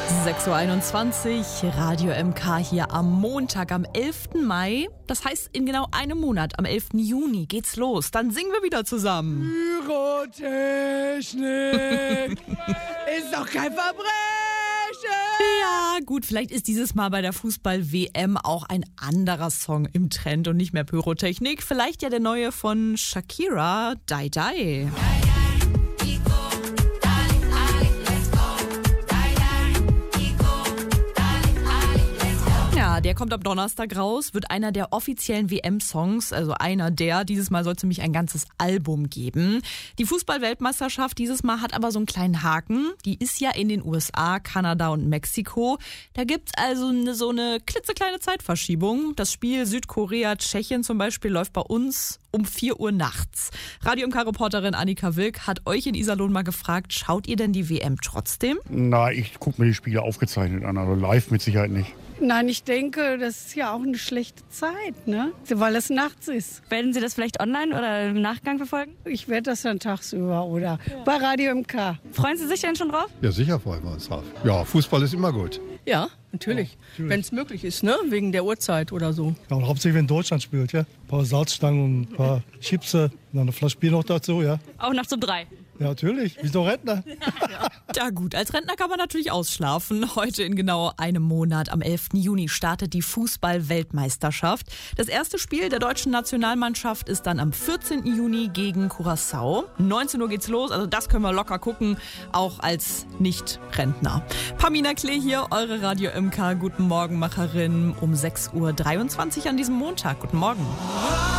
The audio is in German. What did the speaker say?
6.21 Uhr, Radio MK hier am Montag, am 11. Mai. Das heißt, in genau einem Monat, am 11. Juni, geht's los. Dann singen wir wieder zusammen. Pyrotechnik ist doch kein Verbrechen. Ja, gut, vielleicht ist dieses Mal bei der Fußball-WM auch ein anderer Song im Trend und nicht mehr Pyrotechnik. Vielleicht ja der neue von Shakira, Die Die. Ja, der kommt am Donnerstag raus, wird einer der offiziellen WM-Songs, also einer der. Dieses Mal soll es nämlich ein ganzes Album geben. Die Fußball-Weltmeisterschaft dieses Mal hat aber so einen kleinen Haken. Die ist ja in den USA, Kanada und Mexiko. Da gibt's also so eine klitzekleine Zeitverschiebung. Das Spiel Südkorea-Tschechien zum Beispiel läuft bei uns um 4 Uhr nachts. Radio MK-Reporterin Annika Wilk hat euch in Iserlohn mal gefragt, schaut ihr denn die WM trotzdem? Na, ich gucke mir die Spiele aufgezeichnet an, aber live mit Sicherheit nicht. Nein, ich denke, das ist ja auch eine schlechte Zeit, ne? Weil es nachts ist. Werden Sie das vielleicht online oder im Nachgang verfolgen? Ich werde das dann tagsüber oder bei Radio MK. Freuen Sie sich denn schon drauf? Ja, sicher freuen wir uns drauf. Ja, Fußball ist immer gut. Ja, natürlich. Wenn es möglich ist, ne? Wegen der Uhrzeit oder so. Ja, und hauptsächlich, wenn Deutschland spielt, ja. Ein paar Salzstangen und ein paar Chips, dann eine Flasche Bier noch dazu, ja. Auch nachts um 3. Ja, natürlich. Wie so Rentner. Ja gut, als Rentner kann man natürlich ausschlafen. Heute in genau einem Monat, am 11. Juni, startet die Fußball-Weltmeisterschaft. Das erste Spiel der deutschen Nationalmannschaft ist dann am 14. Juni gegen Curaçao. 19 Uhr geht's los, also das können wir locker gucken, auch als Nicht-Rentner. Pamina Klee hier, eure Radio MK Guten Morgen Macherin um 6.23 Uhr an diesem Montag. Guten Morgen.